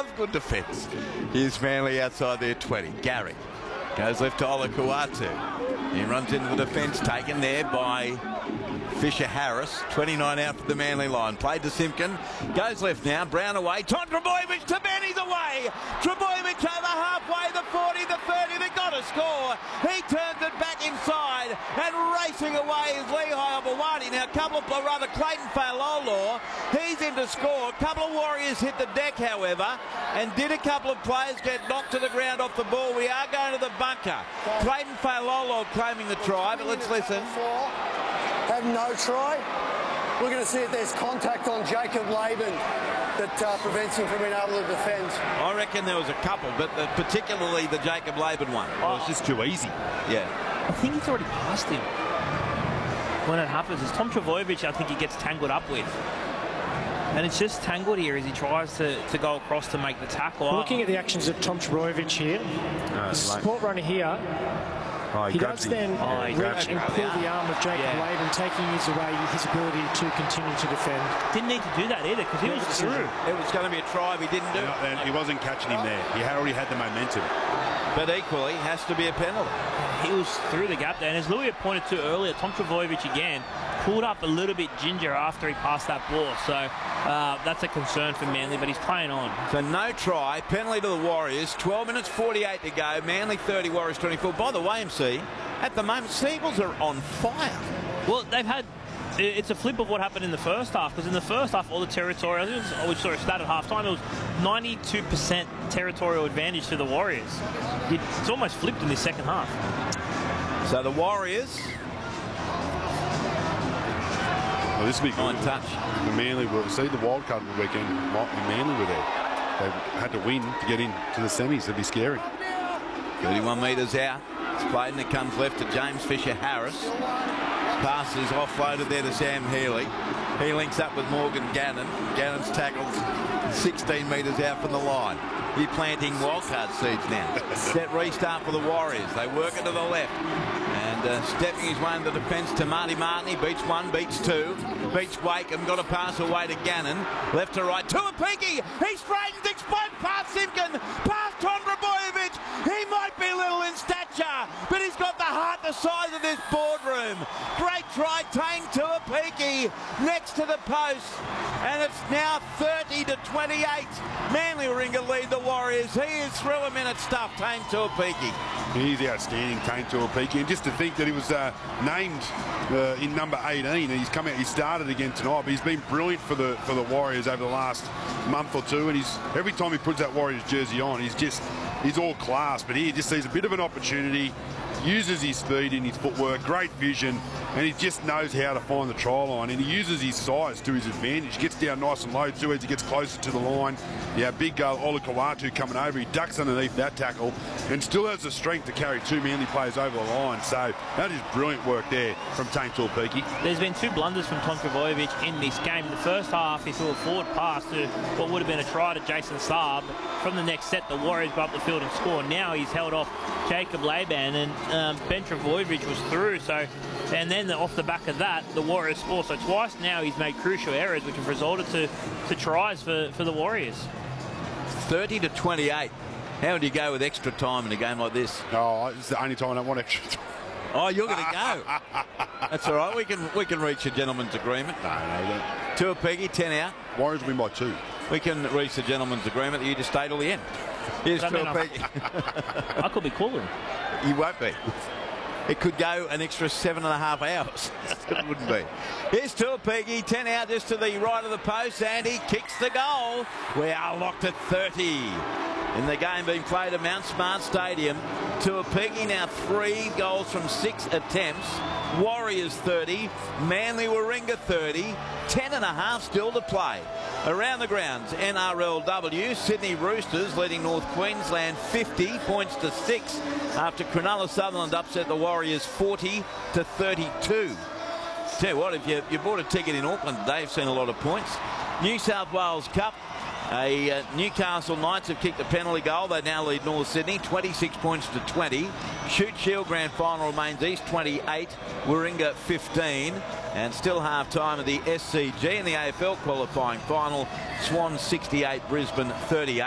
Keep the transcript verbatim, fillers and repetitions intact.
love good defence. Here's Manly outside their twenty. Gary goes left to Olakau'atu. He runs into the defence, taken there by Fisher Harris. twenty-nine out for the Manly line. Played to Simpkin. Goes left now. Brown away. Todd Trbojevic to Benny's away. Trbojevic over halfway. The forty, the thirty. They got a score. He turns it back inside. And racing away is Lehigh Obawati. Now, a couple of, or rather, Clayton Failolo. He's in to score. A couple of Warriors hit the deck, however. And did a couple of players get knocked to the ground off the ball. We are going to the bunker. Clayton Failolo claiming the try, but let's listen. Have no try. We're going to see if there's contact on Jacob Laban that uh, prevents him from being able to defend. I reckon there was a couple, but the, particularly the Jacob Laban one. Oh, it's just too easy. Yeah. I think he's already passed him when it happens. It's Tom Trbojevic, I think he gets tangled up with. And it's just tangled here as he tries to, to go across to make the tackle. Looking at the actions of Tom Trbojevic here, no, the support runner here, oh, he, he does then oh, he reach and pull the arm of Jacob yeah. Laban, taking his away his ability to continue to defend. Didn't need to do that either because he was through. It was going to be a try, he didn't do it. And he wasn't catching him there. He had already had the momentum. But equally, has to be a penalty. He was through the gap there. And as Louis had pointed to earlier, Tom Trbojevic again pulled up a little bit ginger after he passed that ball. So uh, that's a concern for Manly, but he's playing on. So no try, penalty to the Warriors. twelve minutes forty-eight to go. Manly thirty, Warriors twenty-four. By the way, M C, at the moment, Seagulls are on fire. Well, they've had... It's a flip of what happened in the first half, because in the first half, all the territorial, we saw a stat at half-time, it was ninety-two percent territorial advantage to the Warriors. It's almost flipped in the second half. So the Warriors... Well, this will be good. Fine touch. The Manly will see the wild card of the weekend. Manly were there. They had to win to get into the semis. It'd be scary. thirty-one metres out. It's played and it comes left to James Fisher Harris. Pass is offloaded there to Sam Healy. He links up with Morgan Gannon. Gannon's tackled sixteen metres out from the line. He's planting wildcard seeds now. Set restart for the Warriors. They work it to the left. And uh, stepping his way in the defence to Marty Martin. He beats one, beats two, beats Wakeham. Got to pass away to Gannon. Left to right. Tuapiki. He straightens, explodes past Simpkin. Past Tom Trbojevic. He might be little in stature, but he's got the heart the size of this boardroom. Great try, Tane Tuapiki next to the post. And it's now thirty to twenty-eight. Manly Warringah lead the Warriors. He is through a minute stuff, Tane Tuapiki. He's outstanding, Tane Tuapiki. And just to think that he was uh, named uh, in number eighteen, and he's come out, he started again tonight, but he's been brilliant for the for the Warriors over the last month or two. And he's every time he puts that Warriors jersey on, he's just he's all class. But here he just sees a bit of an opportunity, uses his speed and his footwork, great vision, and he just knows how to find the try line, and he uses his size to his advantage. Gets down nice and low too as he gets closer to the line. Yeah, big uh, Olakau'atu coming over. He ducks underneath that tackle and still has the strength to carry two Manly players over the line. So that is brilliant work there from Tane Tuapiki. There's been two blunders from Tom Trbojevic in this game. In the first half, he threw a forward pass to what would have been a try to Jason Saab. From the next set, the Warriors go up the field and score. Now he's held off Jacob Laban, and um, Ben Trbojevic was through. So, and then the, off the back of that, the Warriors score. So twice now he's made crucial errors, which have resulted to, to tries for, for the Warriors. thirty to twenty-eight. How would you go with extra time in a game like this? Oh, it's the only time I don't want extra time. Oh, you're going to go. That's all right. We can we can reach a gentleman's agreement. No, no, Tuapiki, ten out. Warriors win by two. We can reach the gentleman's agreement that you just stay till the end. Here's Tuapiki. I could be calling. You won't be. It could go an extra seven and a half hours. It wouldn't be. Here's Tuapiki, ten out just to the right of the post, and he kicks the goal. We are locked at thirty. In the game being played at Mount Smart Stadium. Tuapiki now three goals from six attempts. Warriors thirty, Manly Warringah thirty, ten and a half still to play. Around the grounds, N R L W, Sydney Roosters leading North Queensland fifty points to six after Cronulla Sutherland upset the Warriors forty to thirty-two. Tell you what, if you, you bought a ticket in Auckland today, you've seen a lot of points. New South Wales Cup. A uh, Newcastle Knights have kicked a penalty goal. They now lead North Sydney twenty-six points to twenty. Shute Shield Grand Final remains East twenty-eight, Warringah fifteen. And still half time of the S C G in the A F L qualifying final. Swans sixty-eight, Brisbane thirty-eight.